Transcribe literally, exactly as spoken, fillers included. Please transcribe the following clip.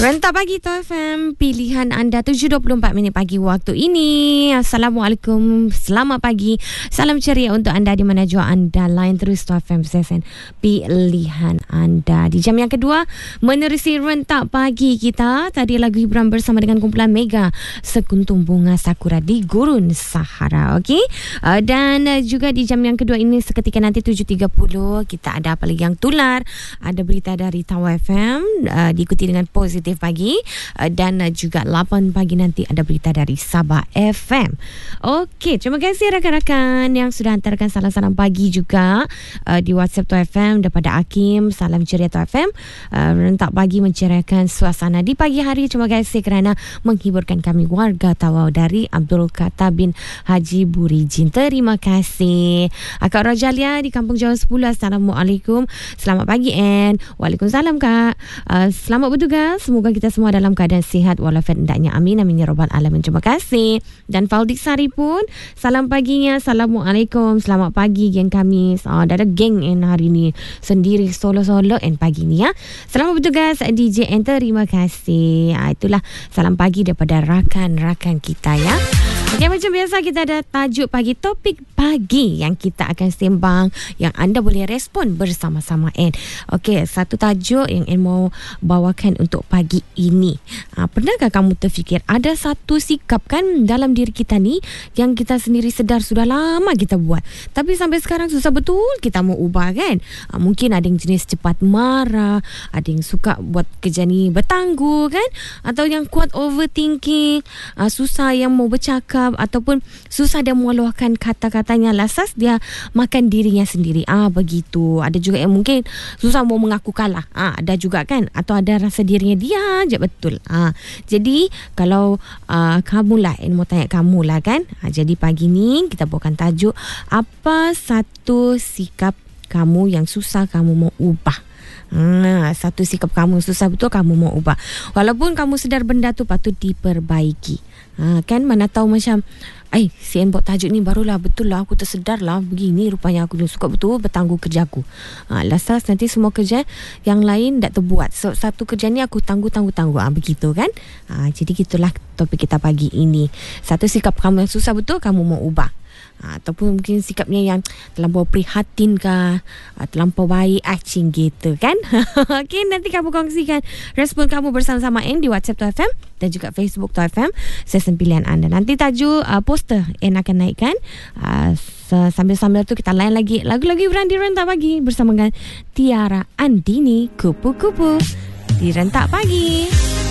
Rentak Pagi Toh F M, pilihan anda tujuh dua puluh empat minit pagi waktu ini. Assalamualaikum, selamat pagi. Salam ceria untuk anda di mana jua anda lain terus Toh F M sesen pilihan anda. Di jam yang kedua menerusi Rentak Pagi kita. Tadi lagu hiburan bersama dengan kumpulan Mega, Sekuntum Bunga Sakura di Gurun Sahara. Okey. Uh, dan uh, juga di jam yang kedua ini seketika nanti tujuh tiga puluh kita ada apa lagi yang tular. Ada berita dari Tawa F M, uh, diikuti dengan Positif Pagi, uh, dan uh, juga lapan pagi nanti ada berita dari Sabah F M. Okey, terima kasih rakan-rakan yang sudah hantarkan salam-salam pagi juga uh, di WhatsApp Toh F M daripada Hakim. Salam ceria Toh F M. Uh, Rentak Pagi menceriakan suasana di pagi hari. Terima kasih kerana menghiburkan kami warga Tawau dari Abdul Kata bin Haji Burijin. Terima kasih. Akak Rajalia di Kampung Jawa sepuluh. Assalamualaikum. Selamat pagi Ann. Waalaikumsalam Kak. Uh, selamat bertugas. Semoga kita semua dalam keadaan sihat walafiat hendaknya. Amin amin ya rabbal alamin. Terima kasih. Dan Faldik Sari pun salam paginya. Assalamualaikum. Selamat pagi geng Kamis. Ah, dah ada geng en hari ni sendiri solo-solo en pagi ni ya. Selamat bertugas D J en. Terima kasih. Ah, itulah salam pagi daripada rakan-rakan kita ya. Okey, macam biasa kita ada tajuk pagi, topik pagi yang kita akan sembang, yang anda boleh respon bersama-sama N. Okey, satu tajuk yang N mau bawakan untuk pagi ini. Ha, pernahkah kamu terfikir ada satu sikap kan dalam diri kita ni yang kita sendiri sedar sudah lama kita buat, tapi sampai sekarang susah betul kita mau ubah kan? Ha, mungkin ada yang jenis cepat marah, ada yang suka buat kerja ni bertangguh kan? Atau yang kuat overthinking, ha, susah yang mau bercakap, ataupun susah dia meluahkan kata-katanya, lasas dia makan dirinya sendiri. Ah begitu. Ada juga yang mungkin susah mau mengaku kalah. Ah ada juga kan, atau ada rasa dirinya dia je betul. Ah jadi kalau uh, kamu lah, ini mau tanya kamu lah kan. Ah, jadi pagi ni kita bawakan tajuk, apa satu sikap kamu yang susah kamu mau ubah? Hmm, satu sikap kamu susah betul kamu mau ubah, walaupun kamu sedar benda tu patut diperbaiki. Ha, kan mana tahu macam eh si En buat tajuk ni barulah betul lah aku tersedar lah begini rupanya aku suka betul bertangguh kerjaku. Ha, lasas nanti semua kerja yang lain tak terbuat. So satu kerja ni aku tangguh-tangguh-tangguh. Ha, begitu kan? Ha, jadi gitulah topik kita pagi ini. Satu sikap kamu yang susah betul kamu mau ubah. Ha, ataupun mungkin sikapnya yang terlampau prihatin ke, terlampau baik acing gitu kan. Okey, nanti kamu kongsikan respon kamu bersama-sama N di WhatsApp Toh F M dan juga Facebook Toh F M sesen pilihan anda. Nanti tajuk uh, poster N akan naikkan. uh, sambil-sambil tu kita lain lagi lagu-lagu hiburan di Rentak Pagi bersama dengan Tiara Andini, Kupu-Kupu di Rentak Pagi.